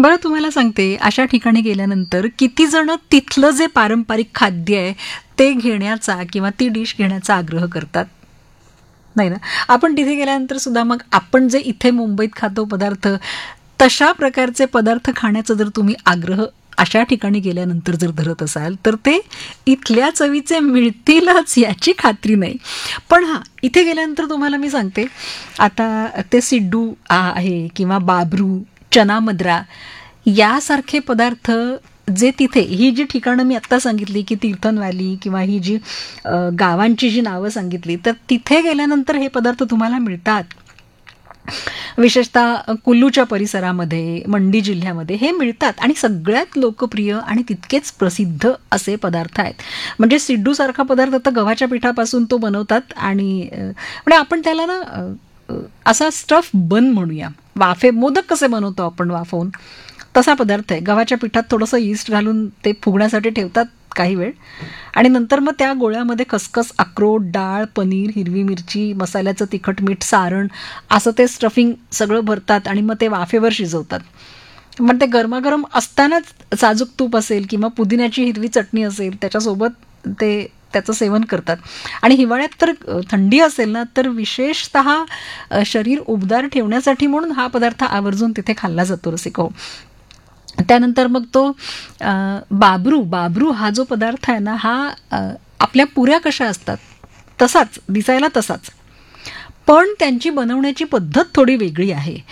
बरं तुम्हाला सांगते, अशा ठिकाणी गेल्यानंतर किती जण तिथलं जे पारंपरिक खाद्य आहे ते घेण्याचा किंवा ती डिश घेण्याचा आग्रह करतात. नाही ना. आपण तिथे गेल्यानंतर सुद्धा मग आपण जे इथे मुंबईत खातो पदार्थ, तशा प्रकारचे पदार्थ खाण्याचा जर तुम्ही आग्रह अशा ठिकाणी गेल्यानंतर जर धरत असाल, तर ते इथल्या चवीचे मिळतीलच याची खात्री नाही. पण हां, इथे गेल्यानंतर तुम्हाला मी सांगते, आता ते सिड्डू आहे किंवा बाबरू, चना मद्रा यासारखे पदार्थ जे तिथे, ही जी ठिकाणं मी आत्ता सांगितली की तीर्थन व्हॅली किंवा ही जी गावांची जी नावं सांगितली, तर तिथे गेल्यानंतर हे पदार्थ तुम्हाला मिळतात. विशेषतः कुल्लूच्या परिसरामध्ये, मंडी जिल्ह्यामध्ये हे मिळतात आणि सगळ्यात लोकप्रिय आणि तितकेच प्रसिद्ध असे पदार्थ आहेत. म्हणजे सिड्डूसारखा पदार्थ आता गव्हाच्या पिठापासून तो बनवतात आणि म्हणजे आपण त्याला ना असा स्टफ बन म्हणूया. मोदक कसे बनवतो आपण वाफवून, तसा पदार्थ आहे. गव्हाच्या पिठात थोडंसं यीस्ट घालून ते फुगण्यासाठी ठेवतात काही वेळ आणि नंतर मग त्या गोळ्यामध्ये खसखस, अक्रोड, डाळ, पनीर, हिरवी मिरची, मसाल्याचं तिखट, मीठ, सारण असं ते स्टफिंग सगळं भरतात आणि मग ते वाफेवर शिजवतात. मग ते गरमागरम असतानाच साजूक तूप असेल किंवा पुदिन्याची हिरवी चटणी असेल त्याच्यासोबत ते त्याचं सेवन करतात. आणि हिवाळ्यात तर थंडी असेल ना, तर विशेषतः शरीर उबदार ठेवण्यासाठी म्हणून हा पदार्थ आवर्जून तिथे खाल्ला जातो रसिको. त्यानंतर मग तो बाबरू हा जो पदार्थ आहे ना, हा आपल्या पुऱ्या कशा असतात तसाच, दिसायला तसाच, पण त्यांची बनवण्याची पद्धत थोडी वेगळी आहे.